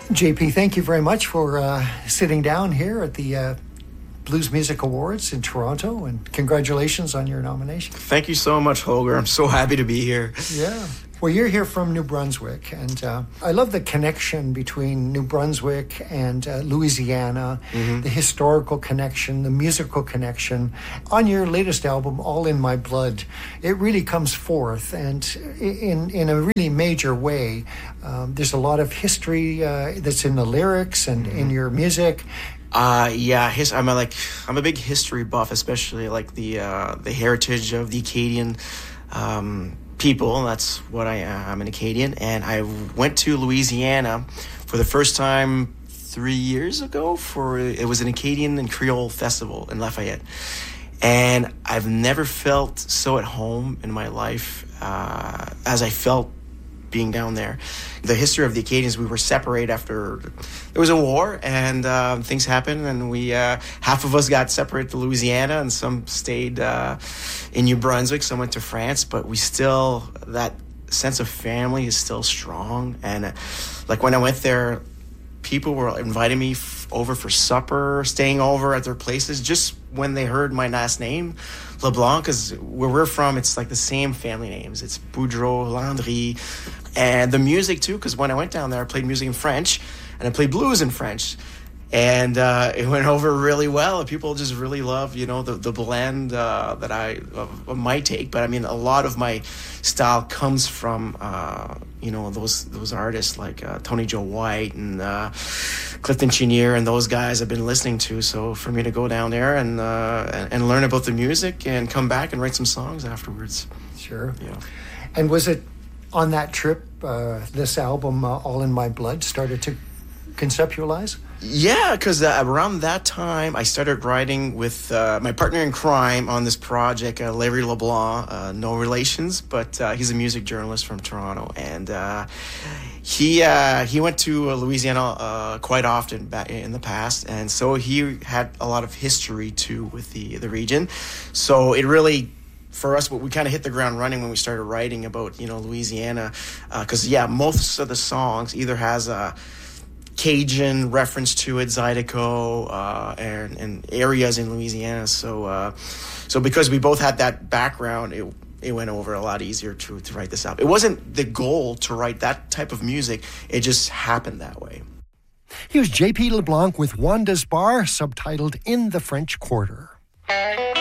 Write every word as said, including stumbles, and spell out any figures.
J P, thank you very much for uh, sitting down here at the uh, Blues Music Awards in Toronto, and congratulations on your nomination. Thank you so much, Holger. I'm so happy to be here. Yeah. Well, you're here from New Brunswick, and uh, I love the connection between New Brunswick and uh, Louisiana, mm-hmm. the historical connection, the musical connection. On your latest album, All in My Blood, it really comes forth, and in, in a really major way. Um, there's a lot of history uh, that's in the lyrics and mm-hmm. in your music. Uh, yeah, his, I'm a, like I'm a big history buff, especially like the uh, the heritage of the Acadian um, people. That's what I am. I'm an Acadian, and I went to Louisiana for the first time three years ago. For it was an Acadian and Creole festival in Lafayette, and I've never felt so at home in my life uh, as I felt being down there. The history of the Acadians, we were separated after there was a war, and uh, things happened, and we uh, half of us got separated to Louisiana, and some stayed uh, in New Brunswick, some went to France, but we still, that sense of family is still strong. And uh, like when I went there, people were inviting me f- over for supper, staying over at their places just when they heard my last name, LeBlanc, because where we're from, it's like the same family names. It's Boudreau, Landry, and the music too, because when I went down there, I played music in French, and I played blues in French. And uh, it went over really well. People just really love, you know, the, the blend uh, that I, of, of my take. But I mean, a lot of my style comes from, uh, you know, those those artists like uh, Tony Joe White and uh, Clifton Chenier and those guys I've been listening to. So for me to go down there and, uh, and, and learn about the music and come back and write some songs afterwards. Sure. Yeah. And was it on that trip, uh, this album, uh, All in My Blood, started to conceptualize? Yeah, because uh, around that time, I started writing with uh, my partner in crime on this project, uh, Larry LeBlanc, uh, no relations, but uh, he's a music journalist from Toronto. And uh, he uh, he went to uh, Louisiana uh, quite often back in the past. And so he had a lot of history, too, with the, the region. So it really... For us, we kind of hit the ground running when we started writing about, you know, Louisiana. Because, uh, yeah, most of the songs either has a Cajun reference to it, Zydeco, uh, and, and areas in Louisiana. So uh, so because we both had that background, it it went over a lot easier to, to write this out. It wasn't the goal to write that type of music. It just happened that way. Here's J P LeBlanc with Wanda's Bar, subtitled In the French Quarter.